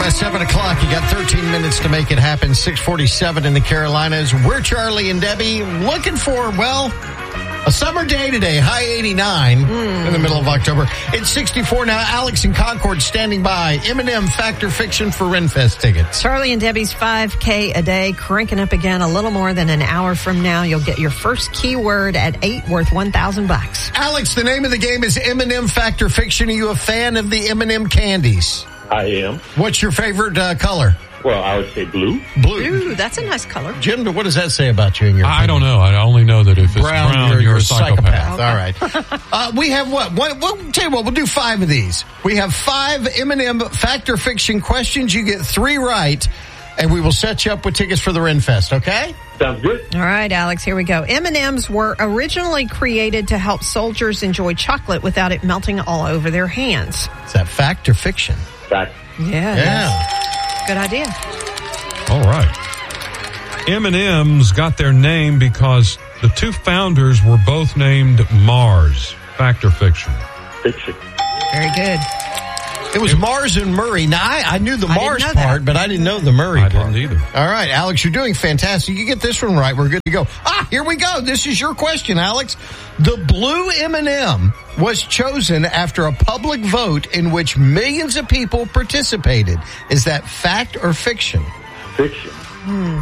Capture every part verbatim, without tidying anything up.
At seven o'clock, you got thirteen minutes to make it happen. six forty-seven in the Carolinas. We're Charlie and Debbie looking for, well, a summer day today. High eighty-nine mm. in the middle of October. It's sixty-four now. Alex in Concord standing by. Eminem, Fact or Fiction for Renfest tickets. Charlie and Debbie's five K a day cranking up again a little more than an hour from now. You'll get your first keyword at eight worth one thousand bucks. Alex, the name of the game is Eminem, Fact or Fiction. Are you a fan of the Eminem candies? I am. What's your favorite uh, color? Well, I would say blue. Blue. Ooh, that's a nice color. Jim, what does that say about you in your I opinion? don't know. I only know that if it's brown, brown you're, you're a psychopath. psychopath. Okay. All right. uh, we have what? what? We'll tell you what, we'll do five of these. We have five Eminem Fact or Fiction questions. You get three right, and we will set you up with tickets for the Renfest, okay? Sounds good. All right, Alex, here we go. M and M's were originally created to help soldiers enjoy chocolate without it melting all over their hands. Is that fact or fiction? Fact. Yeah. Yeah. Good idea. All right. M and M's got their name because the two founders were both named Mars. Fact or fiction? Fiction. Very good. It was Mars and Murray. Now, I, I knew the I Mars didn't know part, that. but I didn't know the Murray I part. didn't either. All right, Alex, you're doing fantastic. You get this one right, we're good to go. Ah, here we go. This is your question, Alex. The blue M and M was chosen after a public vote in which millions of people participated. Is that fact or fiction? Fiction. Hmm.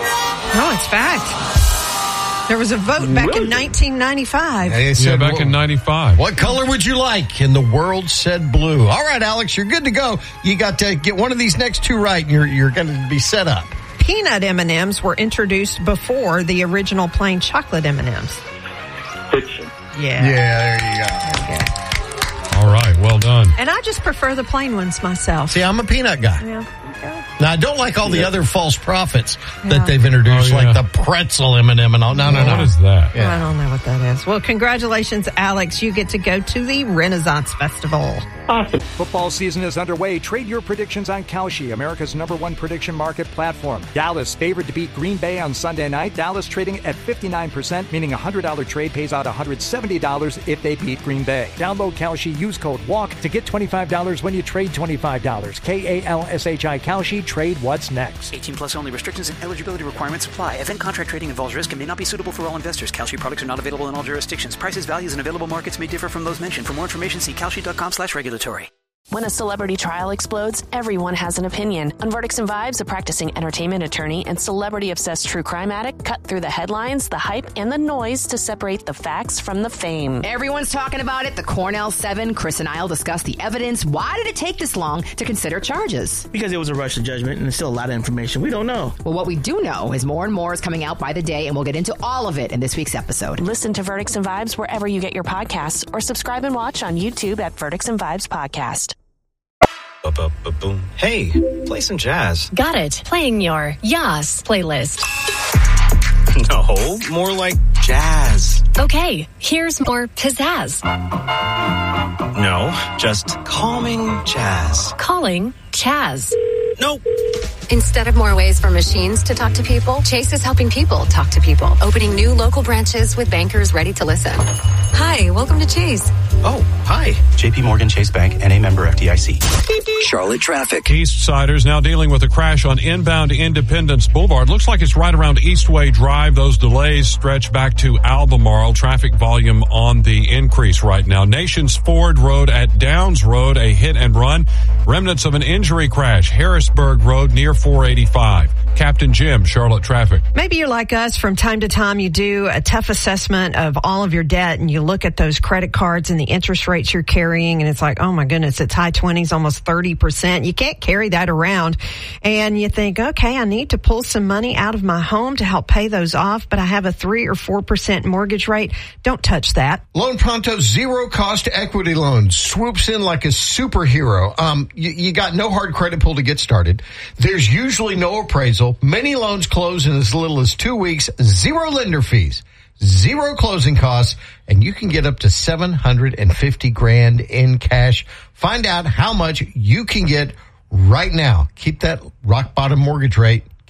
No, it's fact. There was a vote back Really? in nineteen ninety-five. They Yeah, said, back well, in ninety-five. what color would you like? And the world said blue. All right, Alex, you're good to go. You got to get one of these next two right, and you're, you're going to be set up. Peanut M and M's were introduced before the original plain chocolate M and M's. Fiction. Yeah. Yeah, there you go. There you go. All right, well done. And I just prefer the plain ones myself. See, I'm a peanut guy. Yeah. Okay. Now, I don't like all the Yeah. other false prophets Yeah. that they've introduced, Oh, yeah. like the pretzel M and M and all. No, no, no. What is that? Yeah. I don't know what that is. Well, congratulations, Alex. You get to go to the Renaissance Festival. Awesome. Football season is underway. Trade your predictions on Kalshi, America's number one prediction market platform. Dallas favored to beat Green Bay on Sunday night. Dallas trading at fifty-nine percent, meaning a one hundred dollars trade pays out one hundred seventy dollars if they beat Green Bay. Download Kalshi, use code WALK to get twenty-five dollars when you trade twenty-five dollars. K A L S H I Kalshi, trade what's next. eighteen plus only. Restrictions and eligibility requirements apply. Event contract trading involves risk and may not be suitable for all investors. Kalshi products are not available in all jurisdictions. Prices, values, and available markets may differ from those mentioned. For more information, see kalshi.com slash regulatory. When a celebrity trial explodes, everyone has an opinion. On Verdicts and Vibes, a practicing entertainment attorney and celebrity-obsessed true crime addict cut through the headlines, the hype, and the noise to separate the facts from the fame. Everyone's talking about it. The Cornell Seven. Chris and I will discuss the evidence. Why did it take this long to consider charges? Because it was a rush to judgment and there's still a lot of information we don't know. Well, what we do know is more and more is coming out by the day, and we'll get into all of it in this week's episode. Listen to Verdicts and Vibes wherever you get your podcasts or subscribe and watch on YouTube at Verdicts and Vibes Podcast. Boom. Hey, play some jazz. Got it. Playing your Yas playlist. No, more like jazz. Okay, here's more pizzazz. No, just calming jazz. Calling Chaz. Nope. Instead of more ways for machines to talk to people, Chase is helping people talk to people, opening new local branches with bankers ready to listen. Hi, welcome to Chase. Oh, hi. J P Morgan Chase Bank, N A member F D I C. Charlotte traffic. Eastsiders now dealing with a crash on inbound Independence Boulevard. Looks like it's right around Eastway Drive. Those delays stretch back to Albemarle. Traffic volume on the increase right now. Nations Ford Road at Downs Road, a hit and run. Remnants of an injury crash. Harrisburg Road near four eighty-five. Captain Jim, Charlotte traffic. Maybe you're like us. From time to time, you do a tough assessment of all of your debt, and you look at those credit cards and the interest rates you're carrying, and it's like, oh my goodness, it's high twenties, almost thirty percent. You can't carry that around. And you think, okay, I need to pull some money out of my home to help pay those off, but I have a three or four percent mortgage rate. Don't touch that. Loan Pronto's zero cost equity loan swoops in like a superhero. Um, you, you got no hard credit pull to get started. There's usually no appraisal. Many loans close in as little as two weeks, zero lender fees, zero closing costs, and you can get up to seven hundred fifty grand in cash. Find out how much you can get right now. Keep that rock bottom mortgage rate.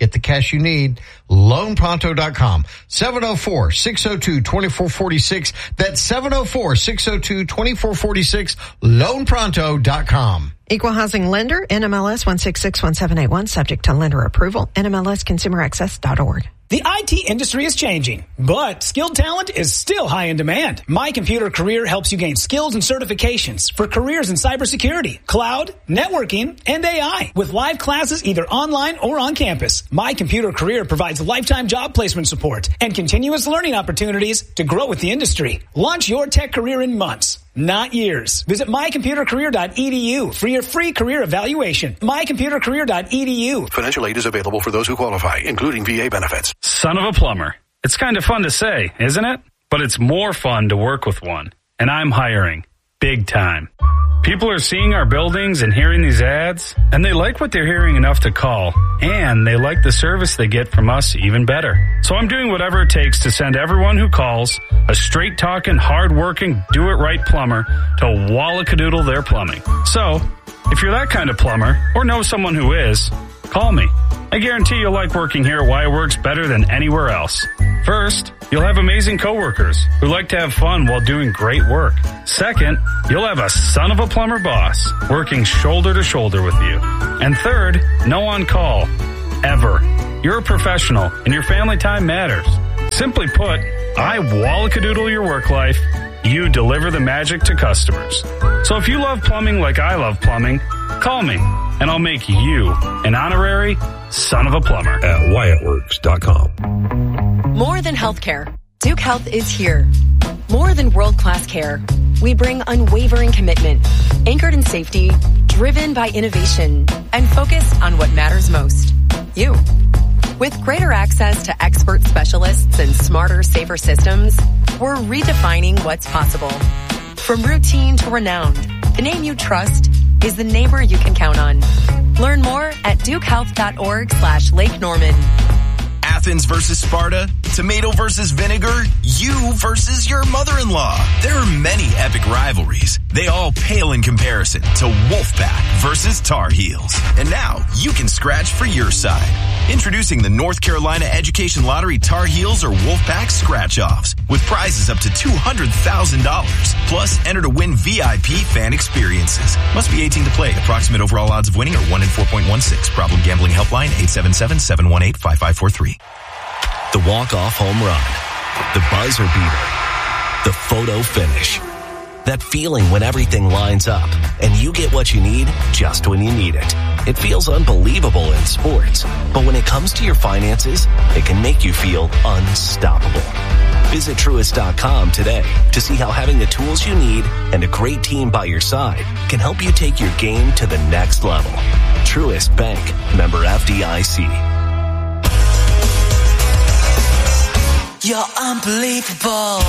Get the cash you need. loan pronto dot com. seven oh four, six oh two, two four four six. That's seven oh four, six oh two, two four four six. loan pronto dot com. Equal housing lender, N M L S one six six one seven eight one, subject to lender approval, N M L S consumer access dot org. The I T industry is changing, but skilled talent is still high in demand. My Computer Career helps you gain skills and certifications for careers in cybersecurity, cloud, networking, and A I. With live classes either online or on campus, My Computer Career provides lifetime job placement support and continuous learning opportunities to grow with the industry. Launch your tech career in months, not years. Visit my computer career dot e d u for your free career evaluation. my computer career dot e d u. Financial aid is available for those who qualify, including V A benefits. Son of a plumber. It's kind of fun to say, isn't it? But it's more fun to work with one. And I'm hiring. Big time. People are seeing our buildings and hearing these ads, and they like what they're hearing enough to call, and they like the service they get from us even better. So I'm doing whatever it takes to send everyone who calls a straight-talking, hard-working, do-it-right plumber to Wallakadoodle their plumbing. So, if you're that kind of plumber, or know someone who is, call me. I guarantee you'll like working here at Why It Works better than anywhere else. First, you'll have amazing coworkers who like to have fun while doing great work. Second, you'll have a son of a plumber boss working shoulder to shoulder with you. And third, no on-call. Ever. You're a professional, and your family time matters. Simply put, I Wallakadoodle your work life. You deliver the magic to customers. So if you love plumbing like I love plumbing, call me, and I'll make you an honorary son of a plumber. At why it works dot com. More than healthcare, Duke Health is here. More than world-class care, we bring unwavering commitment, anchored in safety, driven by innovation, and focused on what matters most, you. With greater access to expert specialists and smarter, safer systems, we're redefining what's possible. From routine to renowned, the name you trust is the neighbor you can count on. Learn more at dukehealth.org slash Lake Norman. Athens versus Sparta, tomato versus vinegar, you versus your mother-in-law. There are many epic rivalries. They all pale in comparison to Wolfpack versus Tar Heels. And now you can scratch for your side. Introducing the North Carolina Education Lottery Tar Heels or Wolfpack Scratch-Offs with prizes up to two hundred thousand dollars. Plus, enter to win V I P fan experiences. Must be eighteen to play. Approximate overall odds of winning are one in four point one six. Problem gambling helpline eight seven seven, seven one eight, five five four three. The walk-off home run. The buzzer beater. The photo finish. That feeling when everything lines up and you get what you need just when you need it. It feels unbelievable in sports, but when it comes to your finances, it can make you feel unstoppable. Visit Truist dot com today to see how having the tools you need and a great team by your side can help you take your game to the next level. Truist Bank, member F D I C. You're unbelievable.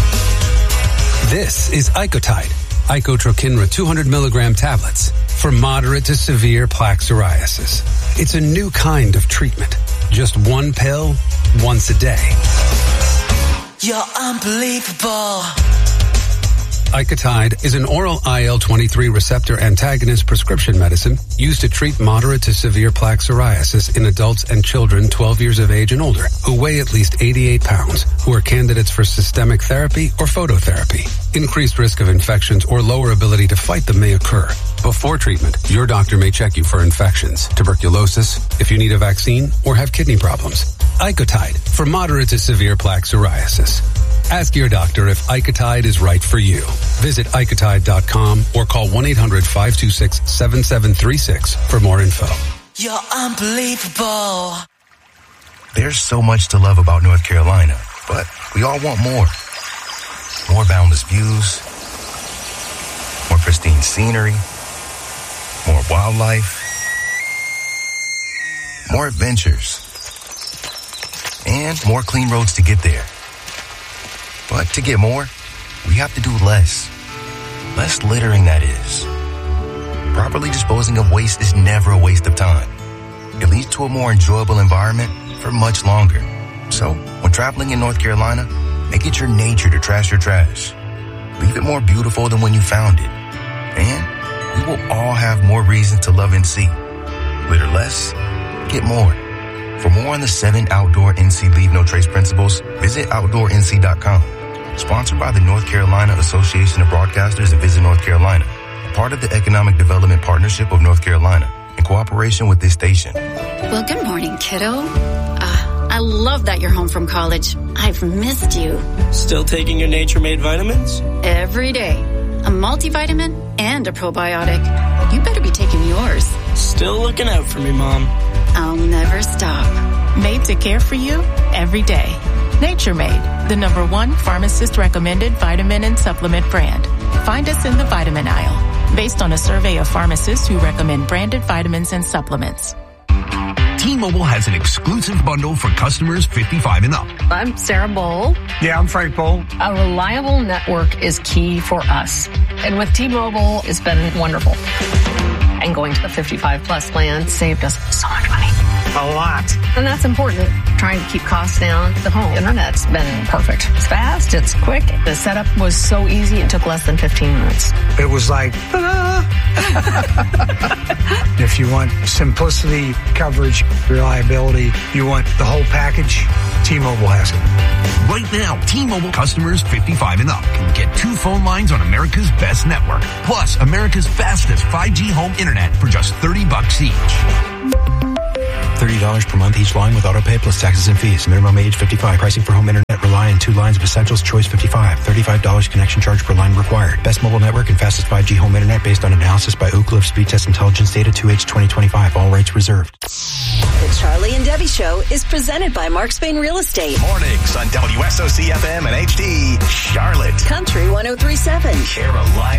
This is Icotide, Icotrokinra two hundred milligram tablets for moderate to severe plaque psoriasis. It's a new kind of treatment. Just one pill, once a day. You're unbelievable. Icotide is an oral I L twenty-three receptor antagonist prescription medicine used to treat moderate to severe plaque psoriasis in adults and children twelve years of age and older who weigh at least eighty-eight pounds, who are candidates for systemic therapy or phototherapy. Increased risk of infections or lower ability to fight them may occur. Before treatment, your doctor may check you for infections, tuberculosis, if you need a vaccine, or have kidney problems. Icotide for moderate to severe plaque psoriasis. Ask your doctor if Icotide is right for you. Visit Icotide dot com or call one eight hundred, five two six, seven seven three six for more info. You're unbelievable. There's so much to love about North Carolina, but we all want more. More boundless views, more pristine scenery, more wildlife, more adventures, and more clean roads to get there. But to get more, we have to do less. Less littering, that is. Properly disposing of waste is never a waste of time. It leads to a more enjoyable environment for much longer. So, when traveling in North Carolina, make it your nature to trash your trash. Leave it more beautiful than when you found it. And we will all have more reason to love and see. Litter less, get more. For more on the seven Outdoor N C Leave No Trace principles, visit outdoor n c dot com. Sponsored by the North Carolina Association of Broadcasters and Visit North Carolina, a part of the Economic Development Partnership of North Carolina, in cooperation with this station. Well, good morning, kiddo. Uh, I love that you're home from college. I've missed you. Still taking your Nature-Made vitamins? Every day. A multivitamin and a probiotic. You better be taking yours. Still looking out for me, Mom. I'll never stop. Made to care for you every day. Nature Made, the number one pharmacist recommended vitamin and supplement brand. Find us in the vitamin aisle, based on a survey of pharmacists who recommend branded vitamins and supplements. T-Mobile has an exclusive bundle for customers fifty-five and up. I'm Sarah Bowl. Yeah, I'm Frank Bowl. A reliable network is key for us. And with T-Mobile, it's been wonderful. And going to the fifty-five plus plan saved us so much money. A lot. And that's important. Trying to keep costs down. The home internet's been perfect. It's fast. It's quick. The setup was so easy. It took less than fifteen minutes. It was like, ta-da! If you want simplicity, coverage, reliability, you want the whole package, T-Mobile has it. Right now, T-Mobile customers fifty-five and up can get two phone lines on America's best network, plus America's fastest five G home internet for just thirty bucks each. thirty dollars per month each line with autopay plus taxes and fees. Minimum age fifty-five. Pricing for home internet rely on two lines of Essentials Choice fifty-five. thirty-five dollars connection charge per line required. Best mobile network and fastest five G home internet based on analysis by Ookla of Speed Test Intelligence Data two H twenty twenty-five. All rights reserved. The Charlie and Debbie Show is presented by Mark Spain Real Estate. Mornings on W S O C F M and H D, Charlotte. Country one oh three point seven. Carolina.